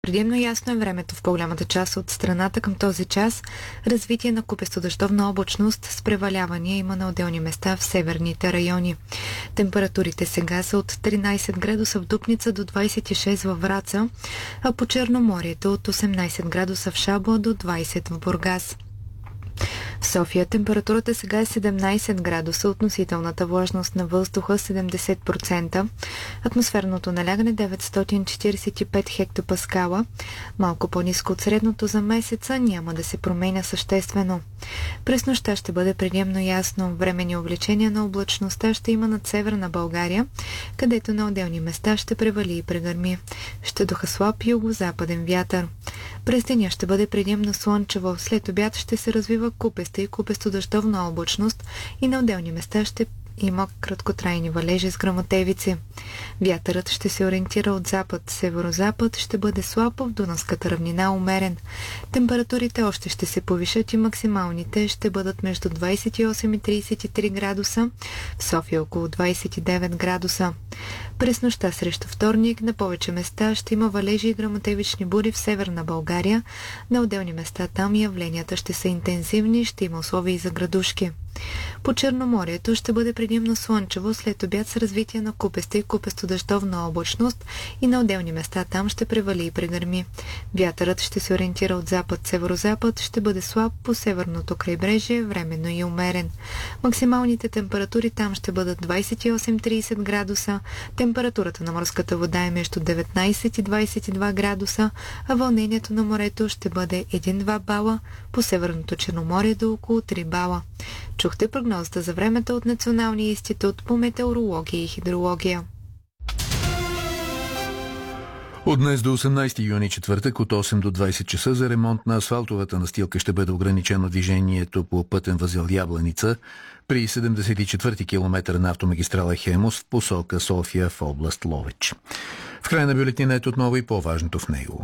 Предимно ясно е времето в по-голямата част от страната към този час. Развитие на купесто дъждовна облачност с превалявания има на отделни места в северните райони. Температурите сега са от 13 градуса в Дупница до 26 във Враца, а по Черноморието от 18 градуса в Шабла до 20 в Бургас. В София температурата сега е 17 градуса, относителната влажност на въздуха 70%, атмосферното налягане 945 хектопаскала, малко по-ниско от средното за месеца, няма да се променя съществено. През нощта ще бъде предимно ясно, временни увеличения на облачността ще има над северна България, където на отделни места ще превали и прегърми. Ще духа слаб юго-западен вятър. През деня ще бъде предимно слънчево, след обяд ще се развива купеста и купесто дъждовна облачност и на отделни места ще има краткотрайни валежи с гръмотевици. Вятърът ще се ориентира от запад, северозапад, ще бъде слаб, в Дунавската равнина умерен. Температурите още ще се повишат и максималните ще бъдат между 28 и 33 градуса, в София около 29 градуса. През нощта срещу вторник на повече места ще има валежи и гръмотевични бури в северна България. На отделни места там явленията ще са интензивни, ще има условия и за градушки. По Черноморието ще бъде предимно слънчево, след обяд с развитие на купеста и купесто дъждовна облачност и на отделни места там ще превали и прегърми. Вятърът ще се ориентира от запад-северозапад, ще бъде слаб по северното крайбрежие, временно и умерен. Максималните температури там ще бъдат 28-30 градуса, температурата на морската вода е между 19 и 22 градуса, а вълнението на морето ще бъде 1-2 бала, по северното Черноморие до около 3 бала. Чухте прогнозата за времето от Националния институт по метеорология и хидрология. От днес до 18 юни, четвъртък, от 8 до 20 часа за ремонт на асфалтовата настилка ще бъде ограничено движението по пътен възел Ябланица при 74-ти километър на автомагистрала Хемус в посока София в област Ловеч. В края на бюлетина отново и по-важното в него.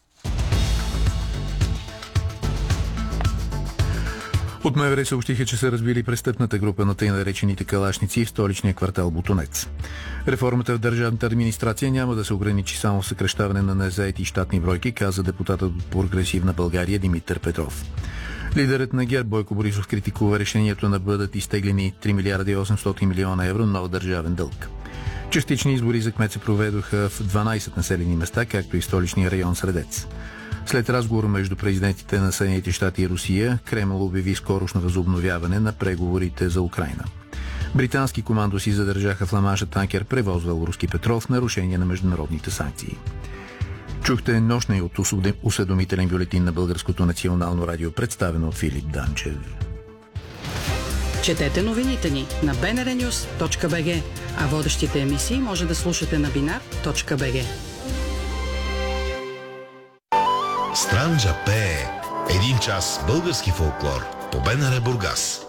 От МВР съобщиха, че са разбили престъпната група на тъй наречените калашници в столичния квартал Ботунец. Реформата в държавната администрация няма да се ограничи само в съкращаване на незаети щатни бройки, каза депутатът от Прогресивна България Димитър Петров. Лидерът на ГЕРБ Бойко Борисов критикува решението да бъдат изтеглени 3 милиарда и 800 милиона евро нов държавен дълг. Частични избори за кмет се проведоха в 12 населени места, както и в столичния район Средец. След разговор между президентите на Съединените щати и Русия, Кремъл обяви скорошно възобновяване на преговорите за Украйна. Британски командоси задържаха в Ла-Манша танкер, превозвал руски петрол в нарушение на международните санкции. Чухте нощния от осведомителен бюлетин на Българското национално радио, представено от Филип Данчев. Четете новините ни на bnrnews.bg, а водещите емисии може да слушате на binar.bg. Странджа пее. Един час български фолклор по БНР Бургас.